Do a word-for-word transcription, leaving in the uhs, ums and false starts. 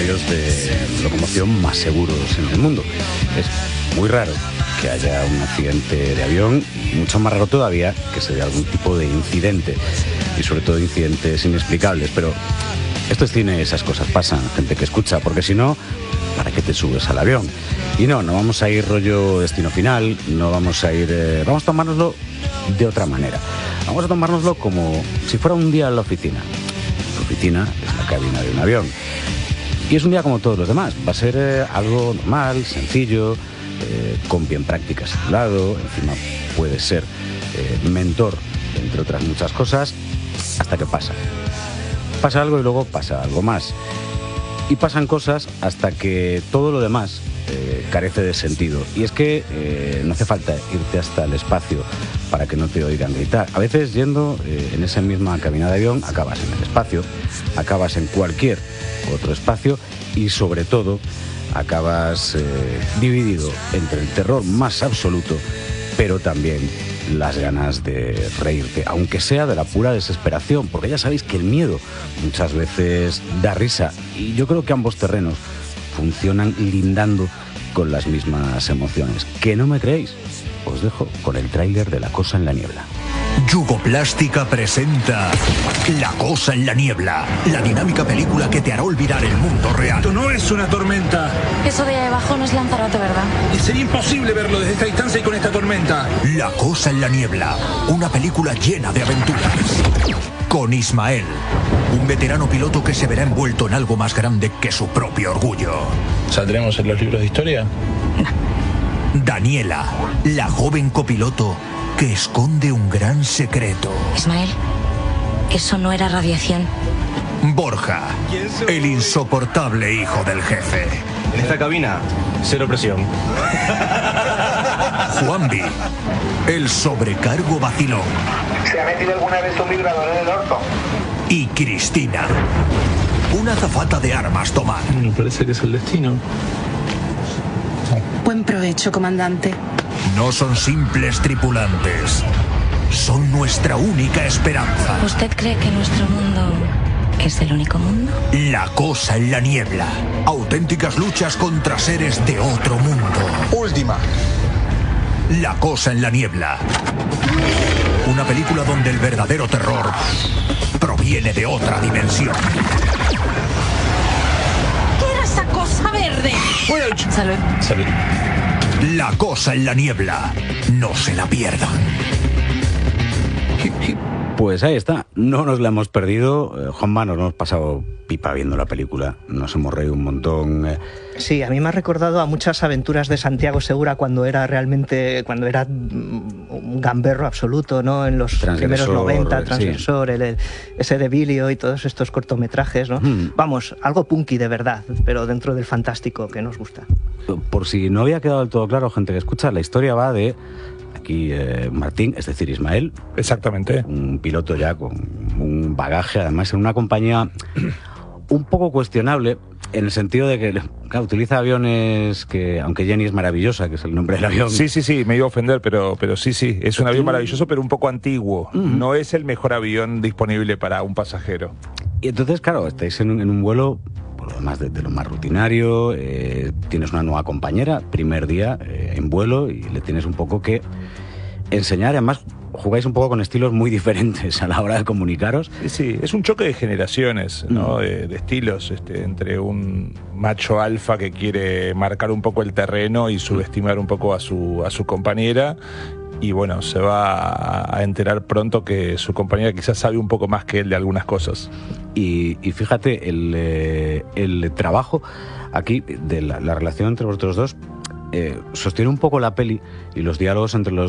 medios de locomoción más seguros en el mundo. Es muy raro que haya un accidente de avión y mucho más raro todavía que se dé algún tipo de incidente, y sobre todo incidentes inexplicables. Pero esto es cine, esas cosas pasan, gente que escucha, porque si no, ¿para qué te subes al avión? Y no, no vamos a ir rollo Destino Final, no vamos a ir... Eh, vamos a tomárnoslo de otra manera. Vamos a tomárnoslo como si fuera un día en la oficina. La oficina es la cabina de un avión. Y es un día como todos los demás. Va a ser eh, algo normal, sencillo, eh, con bien prácticas a tu lado. Encima puede ser eh, mentor, entre otras muchas cosas, hasta que pasa. Pasa algo y luego pasa algo más. Y pasan cosas hasta que todo lo demás eh, carece de sentido. Y es que eh, no hace falta irte hasta el espacio para que no te oigan gritar. A veces yendo eh, en esa misma cabina de avión acabas en el espacio, acabas en cualquier otro espacio y sobre todo acabas eh, dividido entre el terror más absoluto, pero también las ganas de reírte, aunque sea de la pura desesperación, porque ya sabéis que el miedo muchas veces da risa, y yo creo que ambos terrenos funcionan lindando con las mismas emociones. ¿Que no me creéis? Os dejo con el tráiler de La cosa en la niebla. Yugoplástica presenta La cosa en la niebla, la dinámica película que te hará olvidar el mundo real. Esto no es una tormenta. Eso de ahí abajo no es Lanzarote, ¿verdad? Y sería imposible verlo desde esta distancia y con esta tormenta. La cosa en la niebla, una película llena de aventuras. Con Ismael, un veterano piloto que se verá envuelto en algo más grande que su propio orgullo. ¿Saldremos en los libros de historia? No. Daniela, la joven copiloto que esconde un gran secreto. Ismael, eso no era radiación. Borja, el insoportable hijo del jefe. En esta cabina, cero presión. Juanvi, el sobrecargo vacilón. ¿Se ha metido alguna vez un vibrador en el orto? Y Cristina, una azafata de armas tomar. Me parece que es el destino. Buen provecho, comandante. No son simples tripulantes, son nuestra única esperanza. ¿Usted cree que nuestro mundo es el único mundo? La cosa en la niebla, auténticas luchas contra seres de otro mundo. Última. La cosa en la niebla, una película donde el verdadero terror proviene de otra dimensión. ¿Qué era esa cosa verde? Salud. Salud. La cosa en la niebla, no se la pierdan. Pues ahí está, no nos la hemos perdido. eh, Juanma, nos hemos pasado pipa viendo la película, nos hemos reído un montón. eh. Sí, a mí me ha recordado a muchas aventuras de Santiago Segura cuando era realmente, cuando era un gamberro absoluto, ¿no? En los primeros noventa, Transgresor, sí. el, el, ese de Bilio y todos estos cortometrajes, ¿no? Mm. Vamos, algo punky de verdad, pero dentro del fantástico que nos gusta. Por si no había quedado del todo claro, gente que escucha, la historia va de... Aquí eh, Martín, es decir, Ismael. Exactamente. Un piloto ya con un bagaje, además en una compañía un poco cuestionable, en el sentido de que, claro, utiliza aviones que, aunque Jenny es maravillosa, que es el nombre del avión. Sí, sí, sí, me iba a ofender, pero, pero sí, sí, es un avión maravilloso, pero un poco antiguo. Uh-huh. No es el mejor avión disponible para un pasajero. Y entonces, claro, estáis en un, en un vuelo... por lo demás de, de lo más rutinario, eh, tienes una nueva compañera, primer día eh, en vuelo, y le tienes un poco que enseñar, además jugáis un poco con estilos muy diferentes a la hora de comunicaros. Sí, sí, es un choque de generaciones, ¿no? Mm. De, de estilos, este, entre un macho alfa que quiere marcar un poco el terreno y subestimar un poco a su, a su compañera, y bueno, se va a enterar pronto que su compañera quizás sabe un poco más que él de algunas cosas. Y, y fíjate, el, eh, el trabajo aquí de la, la relación entre vosotros dos eh, sostiene un poco la peli y los diálogos entre los